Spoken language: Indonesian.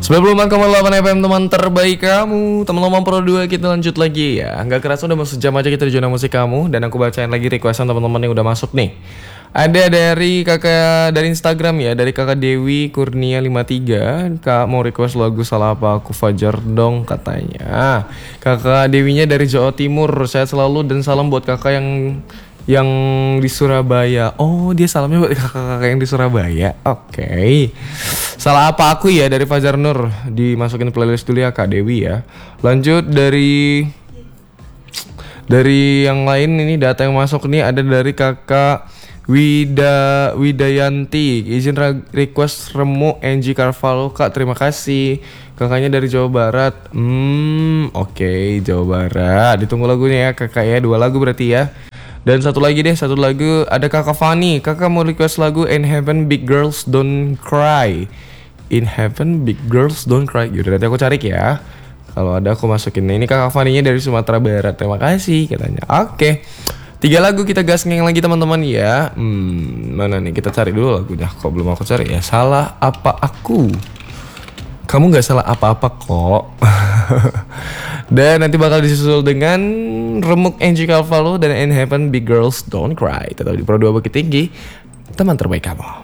98,8 FM teman terbaik kamu. Teman-teman Pro 2 kita lanjut lagi ya. Nggak kerasa udah mau sejam aja kita di zona musik kamu. Dan aku bacain lagi requestan teman-teman yang udah masuk nih. Ada dari kakak dari Instagram ya, dari kakak Dewi Kurnia 53. Kak mau request lagu Salah Apa Aku Fajar dong katanya. Kakak Dewinya dari Jawa Timur. Sehat selalu dan salam buat kakak yang di Surabaya. Oh, dia salamnya buat kakak-kakak yang di Surabaya. Oke. Salah apa aku ya dari Fajar Nur. Dimasukin playlist dulu ya Kak Dewi ya. Lanjut dari yang lain ini data yang masuk nih ada dari kakak Widayanti. Izin request Remo NG Carvalho Kak, terima kasih. Kakaknya dari Jawa Barat. Oke, Jawa Barat. Ditunggu lagunya ya kakak ya. 2 lagu berarti ya. Dan satu lagu ada kakak Fani. Kakak mau request lagu In Heaven Big Girls Don't Cry. In Heaven Big Girls Don't Cry. Yaudah nanti aku cari ya. Kalau ada aku masukin. Ini kakak Faninya dari Sumatera Barat. Terima kasih katanya. Oke. 3 lagu kita gasing lagi teman-teman ya. Mana nih, kita cari dulu lagunya. Kok belum aku cari ya. Salah Apa Aku. Kamu gak salah apa-apa kok. Dan nanti bakal disusul dengan Remuk NG Carvalho dan In Heaven Big Girls Don't Cry. Tetap di Pro 2 Bukit Tinggi, teman terbaik kamu.